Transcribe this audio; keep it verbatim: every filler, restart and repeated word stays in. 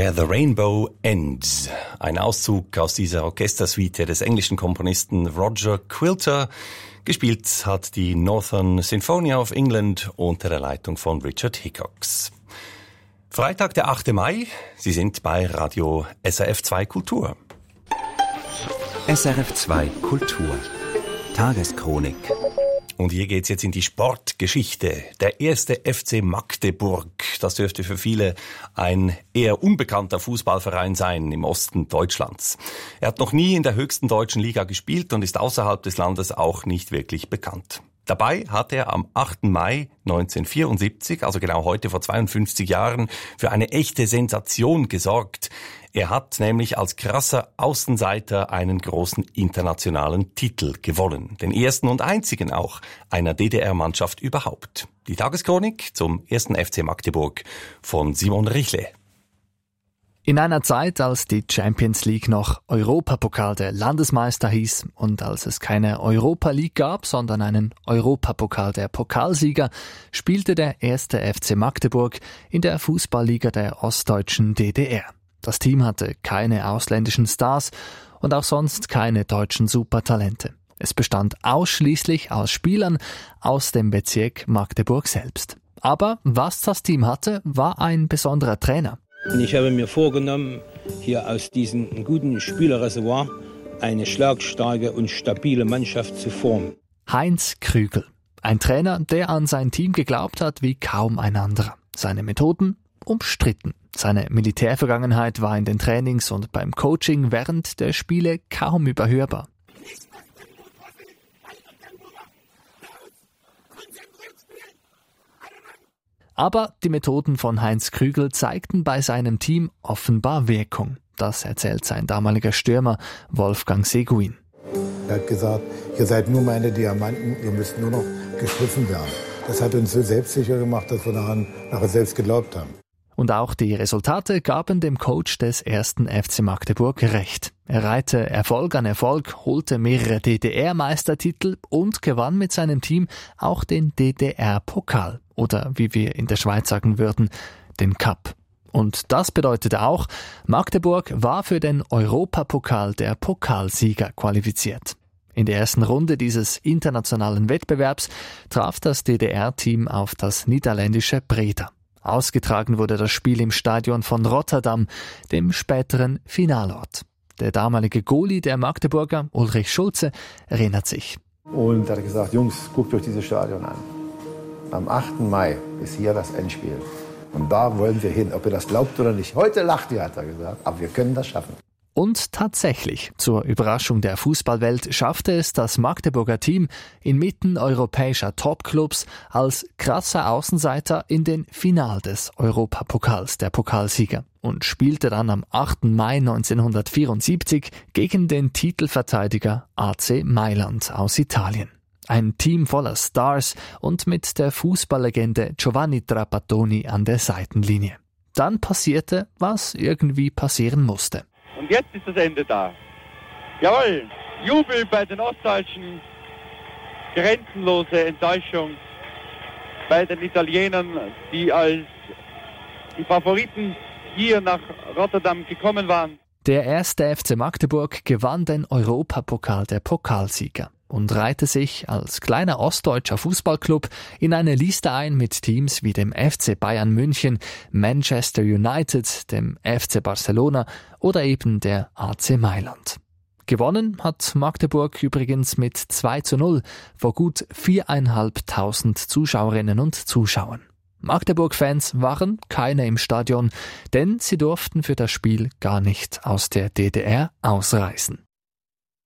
Where the Rainbow Ends. Ein Auszug aus dieser Orchestersuite des englischen Komponisten Roger Quilter. Gespielt hat die Northern Sinfonia of England unter der Leitung von Richard Hickox. Freitag, der achte Mai. Sie sind bei Radio S R F zwei Kultur. S R F zwei Kultur. Tageschronik. Und hier geht's jetzt in die Sportgeschichte. Der erste F C Magdeburg, das dürfte für viele ein eher unbekannter Fußballverein sein im Osten Deutschlands. Er hat noch nie in der höchsten deutschen Liga gespielt und ist außerhalb des Landes auch nicht wirklich bekannt. Dabei hat er am achten Mai neunzehnhundertvierundsiebzig, also genau heute vor zweiundfünfzig Jahren, für eine echte Sensation gesorgt. Er hat nämlich als krasser Außenseiter einen großen internationalen Titel gewonnen. Den ersten und einzigen auch einer D D R-Mannschaft überhaupt. Die Tageschronik zum ersten F C Magdeburg von Simon Richle. In einer Zeit, als die Champions League noch Europapokal der Landesmeister hieß und als es keine Europa League gab, sondern einen Europapokal der Pokalsieger, spielte der erste F C Magdeburg in der Fußballliga der ostdeutschen D D R. Das Team hatte keine ausländischen Stars und auch sonst keine deutschen Supertalente. Es bestand ausschließlich aus Spielern aus dem Bezirk Magdeburg selbst. Aber was das Team hatte, war ein besonderer Trainer. Ich habe mir vorgenommen, hier aus diesem guten Spielerreservoir eine schlagstarke und stabile Mannschaft zu formen. Heinz Krügel, ein Trainer, der an sein Team geglaubt hat wie kaum ein anderer. Seine Methoden umstritten. Seine Militärvergangenheit war in den Trainings und beim Coaching während der Spiele kaum überhörbar. Aber die Methoden von Heinz Krügel zeigten bei seinem Team offenbar Wirkung. Das erzählt sein damaliger Stürmer Wolfgang Seguin. Er hat gesagt, ihr seid nur meine Diamanten, ihr müsst nur noch geschliffen werden. Das hat uns so selbstsicher gemacht, dass wir daran nachher selbst geglaubt haben. Und auch die Resultate gaben dem Coach des ersten F C Magdeburg recht. Er reihte Erfolg an Erfolg, holte mehrere D D R-Meistertitel und gewann mit seinem Team auch den D D R-Pokal. Oder wie wir in der Schweiz sagen würden, den Cup. Und das bedeutete auch, Magdeburg war für den Europapokal der Pokalsieger qualifiziert. In der ersten Runde dieses internationalen Wettbewerbs traf das D D R-Team auf das niederländische Breda. Ausgetragen wurde das Spiel im Stadion von Rotterdam, dem späteren Finalort. Der damalige Goalie der Magdeburger, Ulrich Schulze, erinnert sich. Und er hat gesagt, Jungs, guckt euch dieses Stadion an. Am achten Mai ist hier das Endspiel. Und da wollen wir hin, ob ihr das glaubt oder nicht. Heute lacht ihr, hat er gesagt, aber wir können das schaffen. Und tatsächlich, zur Überraschung der Fußballwelt schaffte es das Magdeburger Team inmitten europäischer Topclubs als krasser Außenseiter in den Final des Europapokals der Pokalsieger und spielte dann am achten Mai neunzehnhundertvierundsiebzig gegen den Titelverteidiger A C Mailand aus Italien. Ein Team voller Stars und mit der Fußballlegende Giovanni Trapattoni an der Seitenlinie. Dann passierte, was irgendwie passieren musste. Und jetzt ist das Ende da. Jawohl, Jubel bei den Ostdeutschen, grenzenlose Enttäuschung bei den Italienern, die als die Favoriten hier nach Rotterdam gekommen waren. Der erste F C Magdeburg gewann den Europapokal der Pokalsieger und reihte sich als kleiner ostdeutscher Fußballclub in eine Liste ein mit Teams wie dem F C Bayern München, Manchester United, dem F C Barcelona oder eben der A C Mailand. Gewonnen hat Magdeburg übrigens mit zwei zu null vor gut viereinhalbtausend Zuschauerinnen und Zuschauern. Magdeburg-Fans waren keine im Stadion, denn sie durften für das Spiel gar nicht aus der D D R ausreisen.